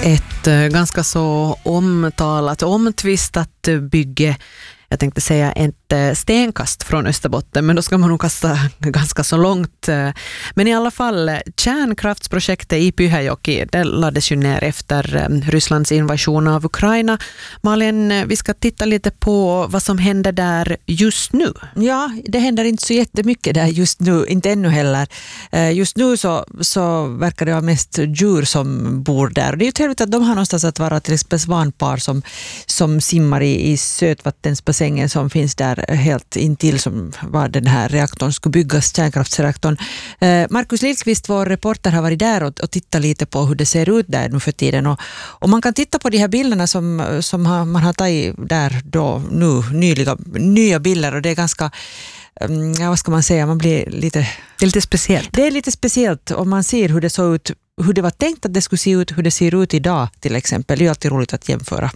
Ett ganska så omtalat, omtvistat bygge. Jag tänkte säga ett stenkast från Österbotten, men då ska man nog kasta ganska så långt. Men i alla fall, kärnkraftsprojektet i Pyhäjoki, det lades ju ner efter Rysslands invasion av Ukraina. Malin, vi ska titta lite på vad som händer där just nu. Ja, det händer inte så jättemycket där just nu, inte ännu heller. Just nu så verkar det vara mest djur som bor där. Det är ju trevligt att de har någonstans att vara, till exempel svanpar som simmar i sötvattensbassängen som finns där helt intill som var den här reaktorn skulle byggas, kärnkraftsreaktorn. Markus Lilkvist, vår reporter, har varit där och tittat lite på hur det ser ut där nu för tiden. Och man kan titta på de här bilderna som man har tagit där då nu, nya bilder, och det är ganska, ja, vad ska man säga, man blir lite... Det är lite speciellt. Det är lite speciellt om man ser hur det såg ut, hur det var tänkt att det skulle se ut, hur det ser ut idag till exempel. Det är alltid roligt att jämföra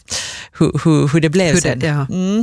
hur det blev sen. Ja.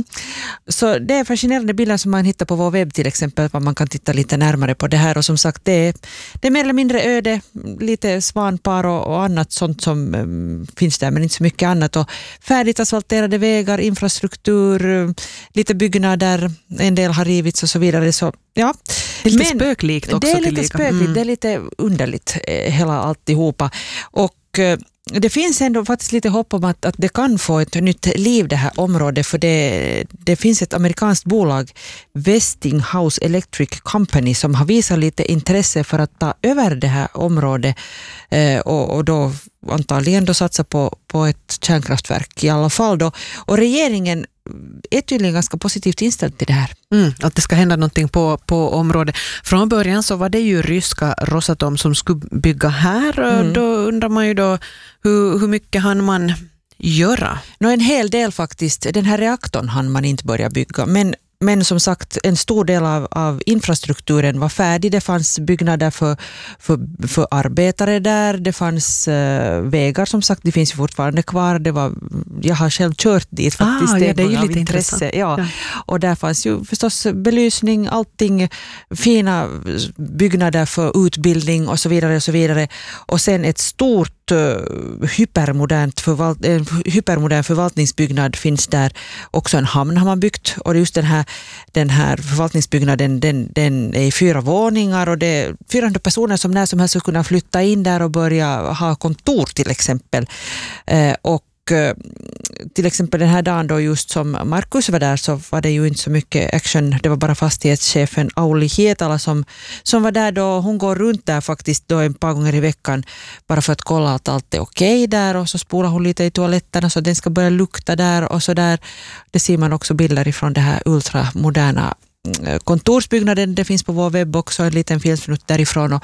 Så det är fascinerande bilder som man hittar på vår webb till exempel, vad man kan titta lite närmare på det här. Och som sagt, det är mer eller mindre öde, lite svanpar och annat sånt som finns där, men inte så mycket annat. Och färdigt asfalterade vägar, infrastruktur, lite byggnader, en del har rivits och så vidare. Så ja, det är lite spöklikt också. Det är lite spökligt, det är lite underligt hela alltihopa. Och det finns ändå faktiskt lite hopp om att det kan få ett nytt liv det här området, för det finns ett amerikanskt bolag, Westinghouse Electric Company, som har visat lite intresse för att ta över det här området och då antagligen då satsa på ett kärnkraftverk i alla fall då. Och regeringen är tydligen ganska positivt inställd till det här. Att det ska hända någonting på området. Från början så var det ju ryska Rosatom som skulle bygga här. Då undrar man ju då hur mycket hann man göra? En hel del faktiskt. Den här reaktorn hann man inte börja bygga. Men som sagt, en stor del av infrastrukturen var färdig. Det fanns byggnader för arbetare där. Det fanns vägar, som sagt, det finns ju fortfarande kvar. Jag har själv kört dit faktiskt. Det är ju lite intressant. Ja. Och där fanns ju förstås belysning, allting, fina byggnader för utbildning och så vidare och så vidare. Och sen ett stort hypermodern förvaltningsbyggnad finns där. Också en hamn har man byggt, och just den här förvaltningsbyggnaden, den är i 4 våningar, och det är 400 personer som när som helst ska kunna flytta in där och börja ha kontor till exempel. Och till exempel den här dagen då, just som Markus var där, så var det ju inte så mycket action. Det var bara fastighetschefen Auli Hietala som var där då. Hon går runt där faktiskt då ett par gånger i veckan bara för att kolla att allt är okej där, och så spolar hon lite i toaletterna så att den ska börja lukta där och så där. Det ser man också bilder ifrån det här ultramoderna kontorsbyggnaden. Det finns på vår webb också en liten filmsnutt därifrån,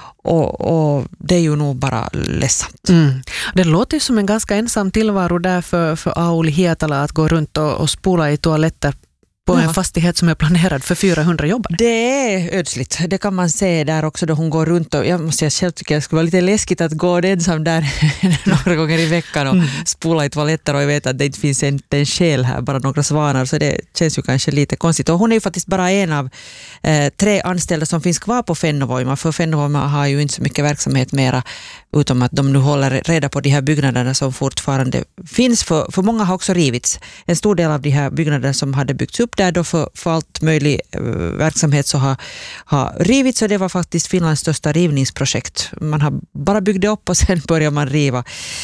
och det är ju nog bara ledsamt. Det låter ju som en ganska ensam tillvaro där för Auli Hietala att gå runt och spola i toaletter på en fastighet som är planerad för 400 jobbare. Det är ödsligt. Det kan man se där också då hon går runt, och jag måste själv tycka det skulle vara lite läskigt att gå ensam där några gånger i veckan och spola i toaletter, och jag vet att det inte finns en själ här, bara några svanar, så det känns ju kanske lite konstigt. Och hon är ju faktiskt bara en av 3 anställda som finns kvar på Fennovoima, för Fennovoima har ju inte så mycket verksamhet mera, utom att de nu håller reda på de här byggnaderna som fortfarande finns, för många har också rivits. En stor del av de här byggnaderna som hade byggts upp där då för allt möjlig verksamhet så har rivits, och det var faktiskt Finlands största rivningsprojekt. Man har bara byggt upp och sen börjar man riva.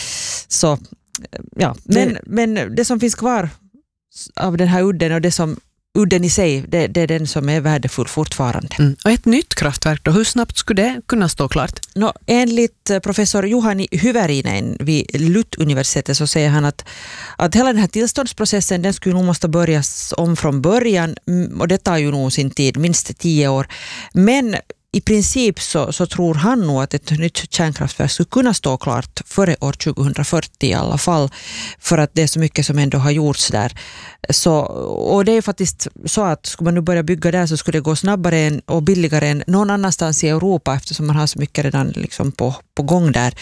Så ja, men det som finns kvar av den här udden, och det som udden i sig, det är den som är värdefull fortfarande. Och ett nytt kraftverk då, hur snabbt skulle det kunna stå klart? Enligt professor Juhani Hyvärinen vid LUT-universitetet så säger han att hela den här tillståndsprocessen, den skulle nog måste börjas om från början, och det tar ju nog sin tid, minst 10 år. Men i princip så tror han nog att ett nytt kärnkraftverk skulle kunna stå klart före år 2040 i alla fall, för att det är så mycket som ändå har gjorts där. Och det är faktiskt så att skulle man nu börja bygga där så skulle det gå snabbare och billigare än någon annanstans i Europa, eftersom man har så mycket redan liksom på gång där.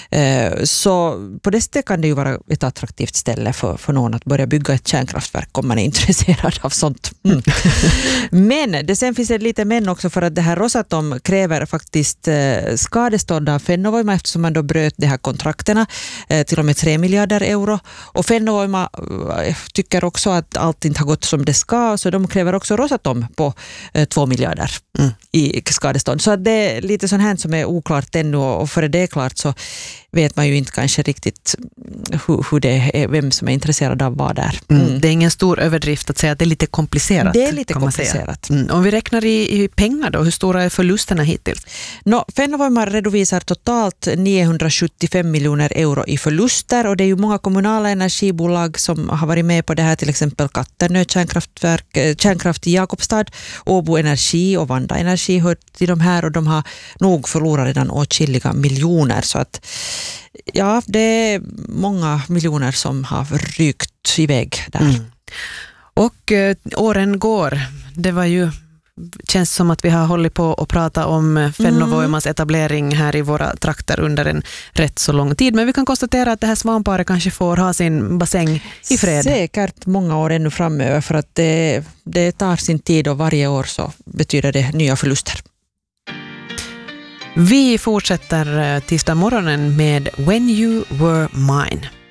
Så på det sättet kan det ju vara ett attraktivt ställe för någon att börja bygga ett kärnkraftverk om man är intresserad av sånt. Men det sen finns ett lite men också, för att det här Rosatom de kräver faktiskt skadestånd av Fennovoima eftersom man då bröt de här kontrakterna till och med 3 miljarder euro. Och Fennovoima tycker också att allt inte har gått som det ska, så de kräver också Rosatom på 2 miljarder i skadestånd. Så att det är lite sånt här som är oklart ännu, och för det är klart så vet man ju inte kanske riktigt hur det är, vem som är intresserad av vad där. Det är ingen stor överdrift att säga att det är lite komplicerat. Det är lite komplicerat. Om vi räknar i pengar då, hur stora är förlusterna hittills? Fennovoima redovisar totalt 975 miljoner euro i förluster, och det är ju många kommunala energibolag som har varit med på det här, till exempel Katternö kärnkraft i Jakobstad, Åbo Energi och Vanda Energi hör till de här, och de har nog förlorat redan åtskilliga miljoner, så att ja, det är många miljoner som har rykt iväg där. Och åren går. Det var ju, känns som att vi har hållit på att prata om Fennovoimas etablering här i våra trakter under en rätt så lång tid. Men vi kan konstatera att det här svamparet kanske får ha sin bassäng i fred. Säkert många år ännu framöver, för att det tar sin tid, och varje år så betyder det nya förluster. Vi fortsätter tisdag morgonen med When You Were Mine.